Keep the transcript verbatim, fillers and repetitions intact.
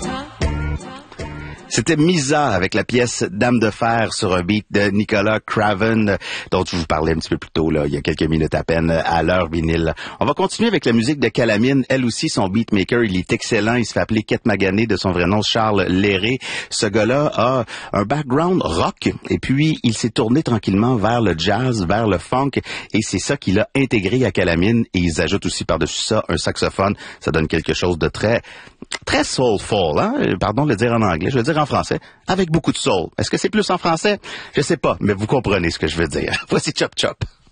C'était Misa avec la pièce Dame de fer sur un beat de Nicolas Craven, dont je vous parlais un petit peu plus tôt, là, il y a quelques minutes à peine, à l'heure vinyle. On va continuer avec la musique de Calamine. Elle aussi, son beatmaker, il est excellent. Il se fait appeler Kette Magané, de son vrai nom Charles Léré. Ce gars-là a un background rock, et puis il s'est tourné tranquillement vers le jazz, vers le funk, et c'est ça qu'il a intégré à Calamine. Et ils ajoutent aussi par-dessus ça un saxophone. Ça donne quelque chose de très, très soulful, hein? Pardon de le dire en anglais, je veux dire en français, avec beaucoup de soul. Est-ce que c'est plus en français? Je sais pas, mais vous comprenez ce que je veux dire. Voici Chop Chop.